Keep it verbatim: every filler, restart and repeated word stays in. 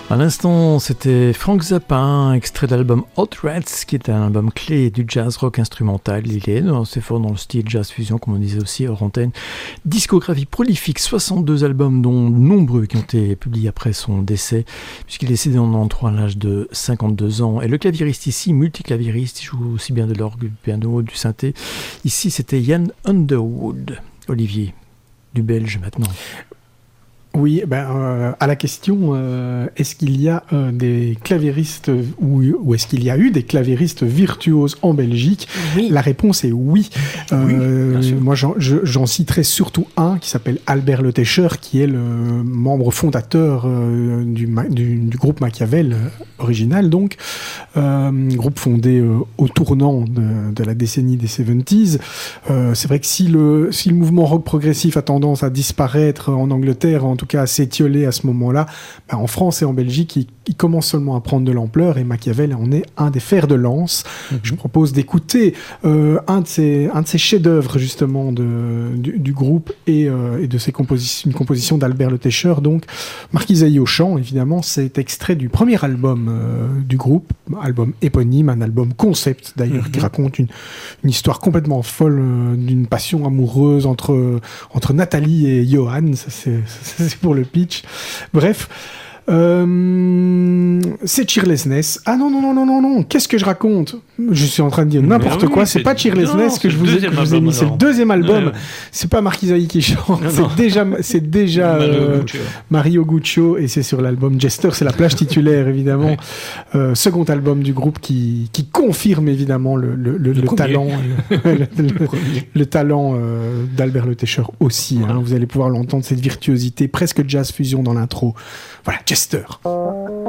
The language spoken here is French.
À l'instant, c'était Frank Zappa, extrait de l'album Hot Rats, qui est un album clé du jazz rock instrumental. Il est assez fort dans le style jazz fusion, comme on disait aussi hors antenne. Discographie prolifique, soixante-deux albums, dont nombreux qui ont été publiés après son décès, puisqu'il est décédé en quatre-vingt-treize à l'âge de cinquante-deux ans. Et le claviériste ici, multiclaviériste, il joue aussi bien de l'orgue, du piano, du synthé. Ici, c'était Ian Underwood. Olivier, du belge maintenant. Oui, ben, euh, à la question, euh, est-ce qu'il y a euh, des clavéristes ou, ou est-ce qu'il y a eu des clavéristes virtuoses en Belgique ? Oui. La réponse est oui. Euh, oui moi, j'en, je, j'en citerai surtout un qui s'appelle Albert Le Techer, qui est le membre fondateur euh, du, du, du groupe Machiavel euh, original, donc euh, groupe fondé euh, au tournant de, de la décennie des soixante-dix. Euh, c'est vrai que si le, si le mouvement rock progressif a tendance à disparaître en Angleterre, en tout cas à s'étioler à ce moment-là, ben en France et en Belgique, il, il commence seulement à prendre de l'ampleur et Machiavel en est un des fers de lance. Mm-hmm. Je propose d'écouter euh, un de ces un de ces chefs-d'œuvre justement de, du, du groupe et, euh, et de ses compositions, une composition d'Albert Le Techer, donc Marquisaille au chant. Évidemment, c'est extrait du premier album euh, du groupe, album éponyme, un album concept d'ailleurs, mm-hmm. qui raconte une, une histoire complètement folle euh, d'une passion amoureuse entre entre Nathalie et Johan. Ça, c'est, ça, c'est pour le pitch. Bref, euh, c'est Cheerlessness. Ah non, non, non, non, non, non. Qu'est-ce que je raconte ? Je suis en train de dire n'importe oui, quoi. C'est, c'est pas Cheerlessness non, que je vous ai, que je vous ai mis. C'est le deuxième album. Ouais, ouais. C'est pas Marquisaille qui chante. Non, c'est, non. Déjà, c'est déjà euh, Mario Guccio et c'est sur l'album Jester. C'est la plage titulaire, évidemment. Ouais. Euh, second album du groupe qui, qui confirme évidemment le, le, le, le, le talent, le, le, le, le talent euh, d'Albert Le Techer aussi. Voilà. Hein. Vous allez pouvoir l'entendre, cette virtuosité, presque jazz fusion dans l'intro. Voilà, Jester.